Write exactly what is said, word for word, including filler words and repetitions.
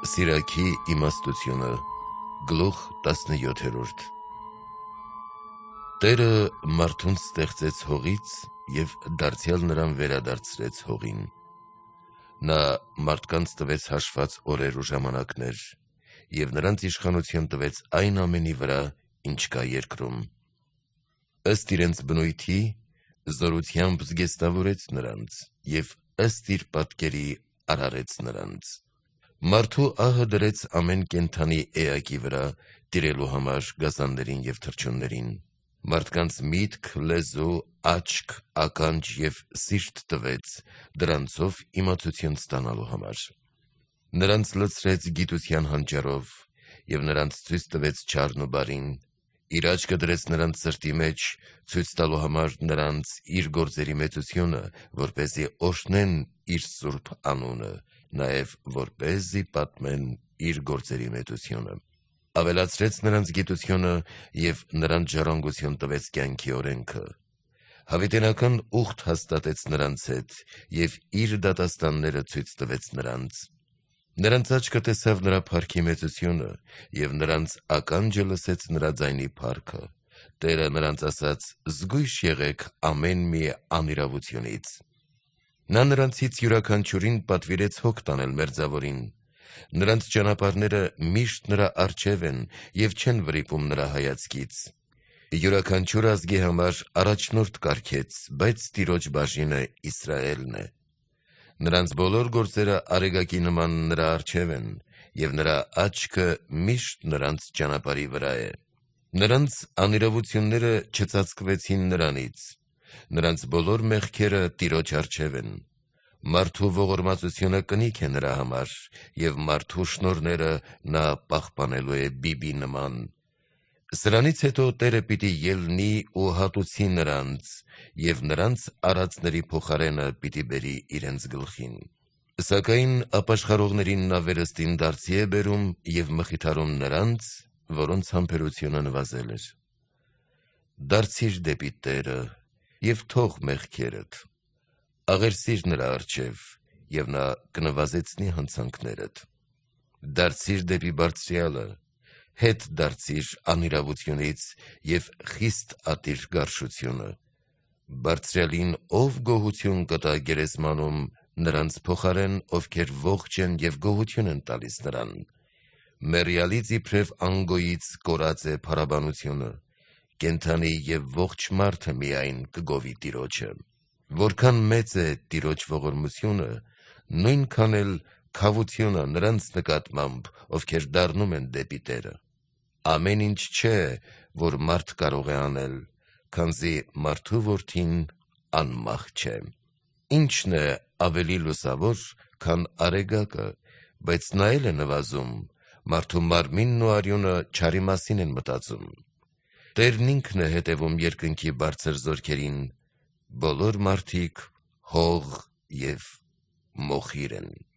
Սիրակի իմաստությունը գլուխ տասնյոթերորդ Տերը մարդուն ստեղծեց հողից և դարձյալ նրան վերադարձրեց հողին: Նա մարդկանց տվեց հաշված օրեր ու ժամանակներ և նրանց իշխանություն տվեց այն ամենի վրա, ինչ կա երկրում: Ըստ իրենց բնույթի, զորությամբ զգեստավորեց նրանց և ըստ իր պատկերի արարեց նրանց: Մարդու ահը դրեց ամեն կենդանի էակի վրա, տիրելու համար գազաններին և թռչուններին: Մարդկանց միտք, լեզու, աչք, ականջ և սիրտ տվեց, դրանցով իմացություն ստանալու համար: Նրանց լցրեց գիտության հանճարով և նրանց ցույց տվեց չարն ու բարին: Իր աչքը դրեց նրանց սրտի մեջ, ցույց տալու համար նրանց իր գործերի մեծությունը, որպեսզի օրհնեն իր սուրբ անունը, նաև որպեսզի պատմեն իր գործերի մեծությունը: Ավելացրեց նրանց գիտությունը և նրանց ժառանգություն տվեց կյանքի օրենքը: Հավիտենական ուխտ հաստատեց նրանց հետ և իր դատաստանները ցույց տվեց նրանց: Նրանց աչքը տեսավ նրա փառքի մեծությունը և նրանց ականջը լսեց նրա ձայնի փառքը: Տերը նրանց ասաց. «Զգույշ եղեք ամեն մի անիրավությունից»: Նա նրանցից յուրաքանչյուրին պատվիրեց հոգ տանել մերձավորին: Նրանց ճանապարհները միշտ նրա առջև են և չեն վրիպում նրա հայացքից: Յուրաքանչյուր ազգի համար առաջնորդ կարգեց, բայց Տիրոջ բաժինը Իսրայելն է: Նրանց բոլոր գործերը արեգակի նման նրա առջև են և նրա աչքը միշտ նրանց ճանապարհի վրա է: Նրանց անիրավությունները չծածկվեցին նրանից: Նրանց բոլոր մեղքերը Տիրոջ առջև են: Մարդու ողորմածությունը կնիկ է նրա համար և մարդու շնորհները նա պահպանելու է բիբի նման: Սրանից հետո Տերը պիտի ելնի ու հատուցի նրանց և նրանց արածների փոխարենը պիտի բերի իրենց գլխին: Սակայն ապաշխարողներին նա վերստին դարձի է բերում և մխիթարում նրանց, որոնց համբերությունը նվազել էր: Դարձի՛ր դեպի Տերը և թող մեղքերդ: Աղերսի՛ր նրա առջև և նա կնվազեցնի հանցանքներդ: Դարձի՛ր դեպի Բարձրյալը, հետ դարձի՛ր անիրավությունից և խիստ ատի՛ր գարշությունը: Բարձրյալին ով գոհություն կտա գերեզմանում նրանց փոխարեն, ովքեր ողջ են և գոհություն են տալիս նրան: Մեռյալից իբրև անգոյից կորած է փառաբանությունը: Կենդանի և ողջ մարդը միայն կգովի Տիրոջը: Որքան մեծ է Տիրոջ ողորմությունը, նույնքան էլ քավությունը նրանց նկատմամբ, ովքեր դառնում են դեպի Տերը: Ամեն ինչ չէ, որ մարդ կարող է անել, քանզի մարդու որդին անմահ չէ: Ի՞նչն է ավելի լուսավոր, քան արեգակը, բայց նա էլ է նվազում: Մարդու մարմինն ու արյունը չարի մասին են մտածում: Տերն ինքն է հետևում երկնքի բարձր զորքերին: Բոլոր մարդիկ հող և մոխիր են: